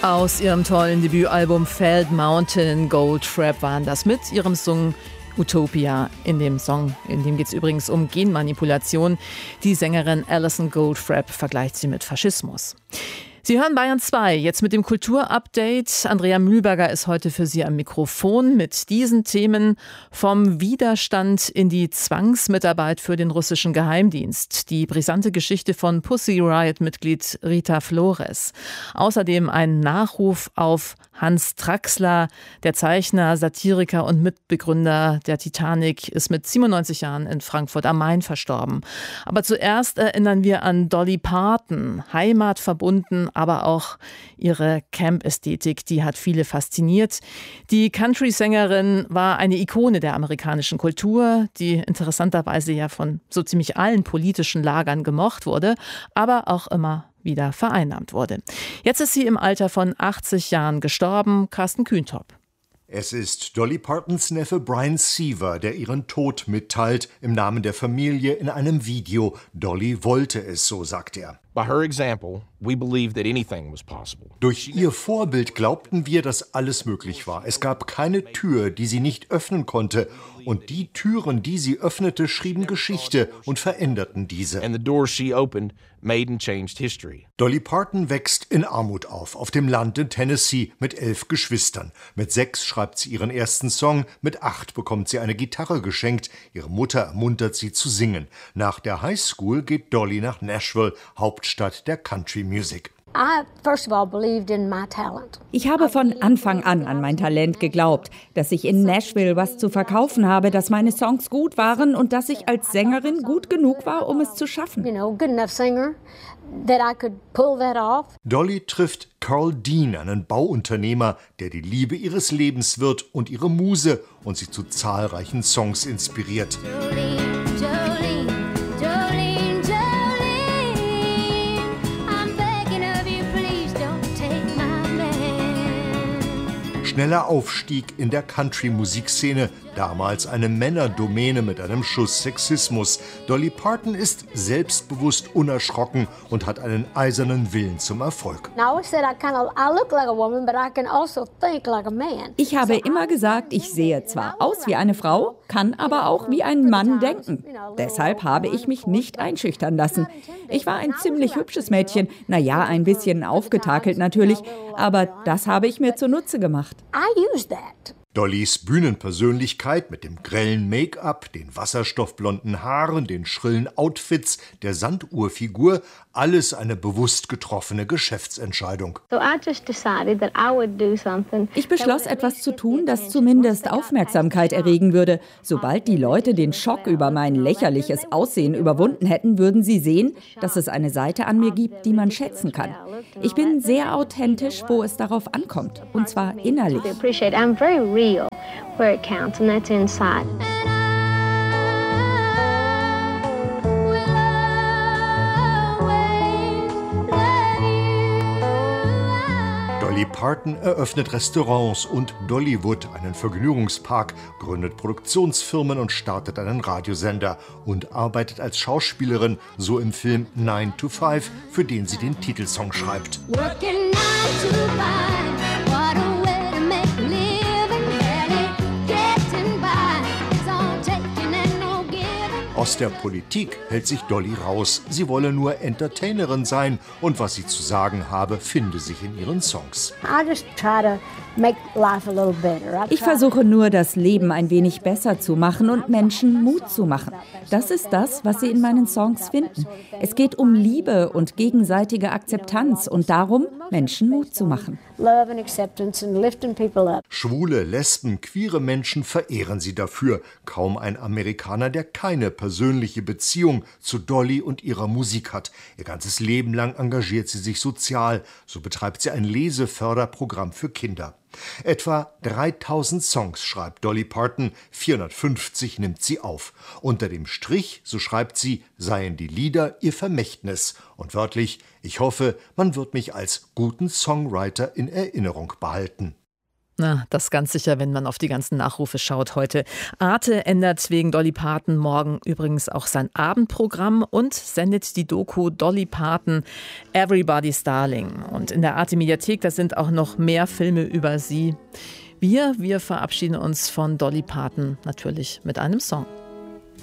Aus ihrem tollen Debütalbum Feld Mountain Goldfrapp waren das mit ihrem Song Utopia. In dem geht es übrigens um Genmanipulation. Die Sängerin Alison Goldfrapp vergleicht sie mit Faschismus. Sie hören Bayern 2, jetzt mit dem Kulturupdate. Andrea Mühlberger ist heute für Sie am Mikrofon mit diesen Themen: vom Widerstand in die Zwangsmitarbeit für den russischen Geheimdienst, die brisante Geschichte von Pussy Riot-Mitglied Rita Flores. Außerdem ein Nachruf auf Hans Traxler, der Zeichner, Satiriker und Mitbegründer der Titanic, ist mit 97 Jahren in Frankfurt am Main verstorben. Aber zuerst erinnern wir an Dolly Parton, heimatverbunden, aber auch ihre Camp-Ästhetik, die hat viele fasziniert. Die Country-Sängerin war eine Ikone der amerikanischen Kultur, die interessanterweise ja von so ziemlich allen politischen Lagern gemocht wurde, aber auch immer wieder vereinnahmt wurde. Jetzt ist sie im Alter von 80 Jahren gestorben. Carsten Kühntop. Es ist Dolly Partons Neffe Brian Seaver, der ihren Tod mitteilt, im Namen der Familie in einem Video. Dolly wollte es, so sagt er. By her example, we believed that anything was possible. Durch ihr Vorbild glaubten wir, dass alles möglich war. Es gab keine Tür, die sie nicht öffnen konnte. Und die Türen, die sie öffnete, schrieben Geschichte und veränderten diese. And the doors she opened made and changed history. Dolly Parton wächst in Armut auf dem Land in Tennessee mit 11 Geschwistern. Mit 6 schreibt sie ihren ersten Song, mit 8 bekommt sie eine Gitarre geschenkt. Ihre Mutter ermuntert sie zu singen. Nach der Highschool geht Dolly nach Nashville, Hauptstadt der Country Music. Ich habe von Anfang an mein Talent geglaubt, dass ich in Nashville was zu verkaufen habe, dass meine Songs gut waren und dass ich als Sängerin gut genug war, um es zu schaffen. Dolly trifft Carl Dean, einen Bauunternehmer, der die Liebe ihres Lebens wird und ihre Muse und sie zu zahlreichen Songs inspiriert. Schneller Aufstieg in der Country-Musikszene, damals eine Männerdomäne mit einem Schuss Sexismus. Dolly Parton ist selbstbewusst, unerschrocken und hat einen eisernen Willen zum Erfolg. Ich habe immer gesagt, ich sehe zwar aus wie eine Frau, kann aber auch wie ein Mann denken. Deshalb habe ich mich nicht einschüchtern lassen. Ich war ein ziemlich hübsches Mädchen, naja, ein bisschen aufgetakelt natürlich, aber das habe ich mir zunutze gemacht. Dollys Bühnenpersönlichkeit mit dem grellen Make-up, den wasserstoffblonden Haaren, den schrillen Outfits, der Sanduhrfigur, alles eine bewusst getroffene Geschäftsentscheidung. Ich beschloss, etwas zu tun, das zumindest Aufmerksamkeit erregen würde. Sobald die Leute den Schock über mein lächerliches Aussehen überwunden hätten, würden sie sehen, dass es eine Seite an mir gibt, die man schätzen kann. Ich bin sehr authentisch, wo es darauf ankommt, und zwar innerlich. Where it counts, and that's inside. Dolly Parton eröffnet Restaurants und Dollywood, einen Vergnügungspark, gründet Produktionsfirmen und startet einen Radiosender und arbeitet als Schauspielerin, so im Film 9 to 5, für den sie den Titelsong schreibt. Working 9 to 5, what a way to make a living, barely getting by, it's all taking and no giving. Aus der Politik hält sich Dolly raus. Sie wolle nur Entertainerin sein und was sie zu sagen habe, finde sich in ihren Songs. Ich versuche nur, das Leben ein wenig besser zu machen und Menschen Mut zu machen. Das ist das, was Sie in meinen Songs finden. Es geht um Liebe und gegenseitige Akzeptanz und darum, Menschen Mut zu machen. Schwule, Lesben, queere Menschen verehren sie dafür. Kaum ein Amerikaner, der keine persönliche Beziehung zu Dolly und ihrer Musik hat. Ihr ganzes Leben lang engagiert sie sich sozial. So betreibt sie ein Leseförderprogramm für Kinder. Etwa 3000 Songs schreibt Dolly Parton, 450 nimmt sie auf. Unter dem Strich, so schreibt sie, seien die Lieder ihr Vermächtnis. Und wörtlich, ich hoffe, man wird mich als guten Songwriter in Erinnerung behalten. Na, das ganz sicher, wenn man auf die ganzen Nachrufe schaut heute. Arte ändert wegen Dolly Parton morgen übrigens auch sein Abendprogramm und sendet die Doku Dolly Parton Everybody's Darling. Und in der Arte-Mediathek, da sind auch noch mehr Filme über sie. Wir verabschieden uns von Dolly Parton natürlich mit einem Song.